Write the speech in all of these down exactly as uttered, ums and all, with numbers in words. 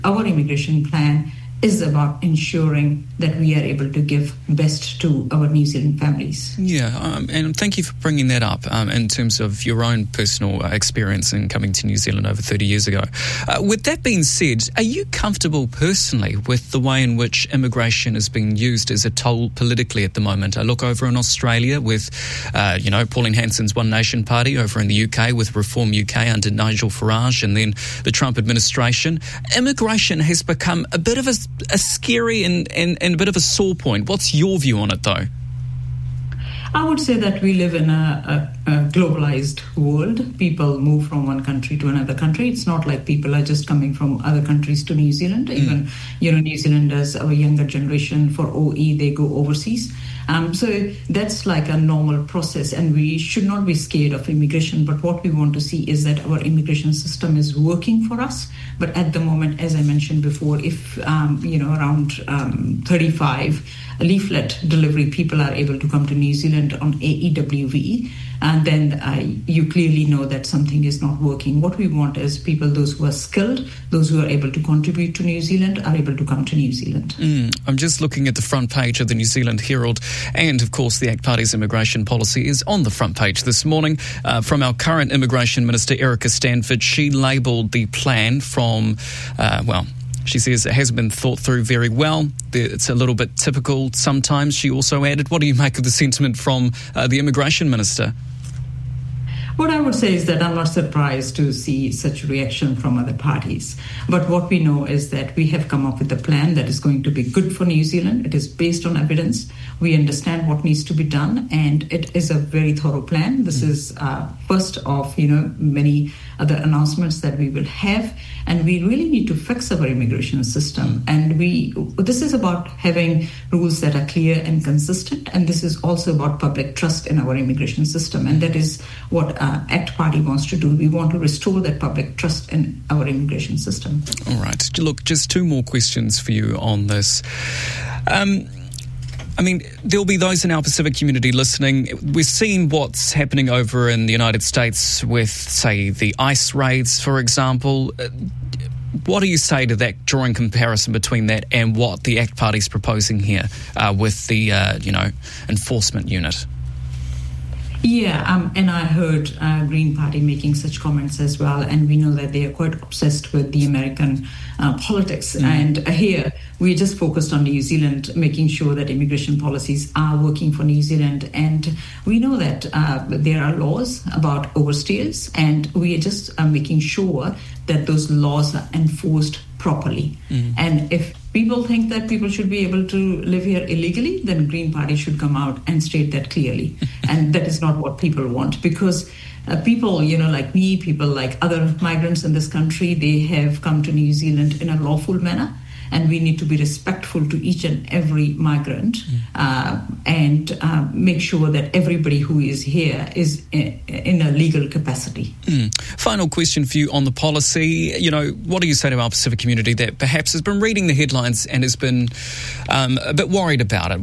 Our immigration plan is about ensuring that we are able to give best to our New Zealand families. Yeah, um, and thank you for bringing that up um, in terms of your own personal uh, experience in coming to New Zealand over thirty years ago. Uh, with that being said, are you comfortable personally with the way in which immigration is being used as a tool politically at the moment? I look over in Australia with, uh, you know, Pauline Hanson's One Nation Party, over in the U K with Reform U K under Nigel Farage, and then the Trump administration. Immigration has become a bit of a a scary and, and, and a bit of a sore point. What's your view on it, though? I would say that we live in a, a, a globalized world. People move from one country to another country. It's not like people are just coming from other countries to New Zealand. Mm. Even, you know, New Zealanders, our younger generation, for O E, they go overseas. Um, so that's like a normal process, and we should not be scared of immigration. But what we want to see is that our immigration system is working for us. But at the moment, as I mentioned before, if, um, you know, around um, thirty-five leaflet delivery people are able to come to New Zealand on A E W V, and then uh, you clearly know that something is not working. What we want is people, those who are skilled, those who are able to contribute to New Zealand, are able to come to New Zealand. Mm, I'm just looking at the front page of the New Zealand Herald, and of course the ACT Party's immigration policy is on the front page this morning. Uh, from our current Immigration Minister, Erica Stanford, she labelled the plan from, uh, well, she says it has been thought through very well. It's a little bit typical sometimes. She also added, what do you make of the sentiment from uh, the Immigration Minister? What I would say is that I'm not surprised to see such reaction from other parties. But what we know is that we have come up with a plan that is going to be good for New Zealand. It is based on evidence. We understand what needs to be done, and it is a very thorough plan. This mm. is uh, first of, you know, many other announcements that we will have, and we really need to fix our immigration system. And we, this is about having rules that are clear and consistent, and this is also about public trust in our immigration system, and that is what uh, ACT Party wants to do. We want to restore that public trust in our immigration system. All right. Look, just two more questions for you on this. Um, I mean, there'll be those in our Pacific community listening. We're seeing what's happening over in the United States with, say, the ICE raids, for example. What do you say to that, drawing comparison between that and what the ACT Party's proposing here uh, with the, uh, you know, enforcement unit? Yeah, um, and I heard uh, Green Party making such comments as well, and we know that they are quite obsessed with the American uh, politics. Mm. And uh, here, we just focused on New Zealand, making sure that immigration policies are working for New Zealand. And we know that uh, there are laws about overstayers, and we are just uh, making sure that those laws are enforced properly. Mm. And if people think that people should be able to live here illegally, then Green Party should come out and state that clearly. And that is not what people want, because uh, people, you know, like me, people like other migrants in this country, they have come to New Zealand in a lawful manner. And we need to be respectful to each and every migrant mm. uh, and uh, make sure that everybody who is here is in, in a legal capacity. Mm. Final question for you on the policy. You know, what do you say to our Pacific community that perhaps has been reading the headlines and has been um, a bit worried about it?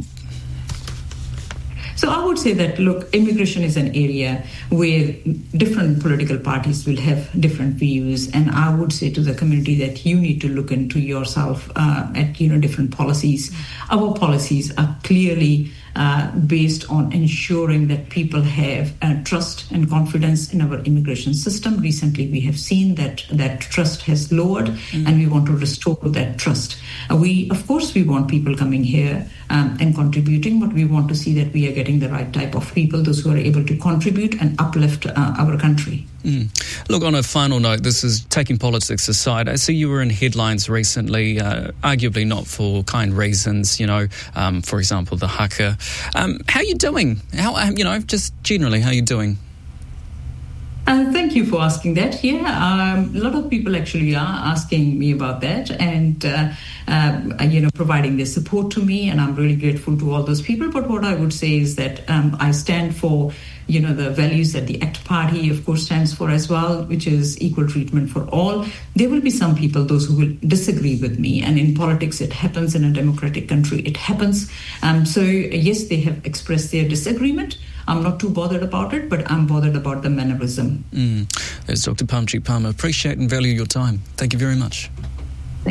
So I would say that, look, immigration is an area where different political parties will have different views. And I would say to the community that you need to look into yourself uh, at, you know, different policies. Our policies are clearly uh, based on ensuring that people have uh, trust and confidence in our immigration system. Recently, we have seen that that trust has lowered, mm. and we want to restore that trust. Uh, we, of course, we want people coming here um, and contributing, but we want to see that we are getting the right type of people, those who are able to contribute and uplift uh, our country. Mm. Look, on a final note, this is taking politics aside. I see you were in headlines recently, uh, arguably not for kind reasons, you know, um, for example, the haka. Um, how are you doing? How, you know, just generally, how are you doing? Uh, thank you for asking that. Yeah, um, a lot of people actually are asking me about that and, uh, uh, you know, providing their support to me. And I'm really grateful to all those people. But what I would say is that um, I stand for, you know, the values that the ACT Party, of course, stands for as well, which is equal treatment for all. There will be some people, those who will disagree with me. And in politics, it happens. In a democratic country, it happens. Um, so, yes, they have expressed their disagreement. I'm not too bothered about it, but I'm bothered about the mannerism. Mm. There's Doctor Parmjeet Parmar. Appreciate and value your time. Thank you very much.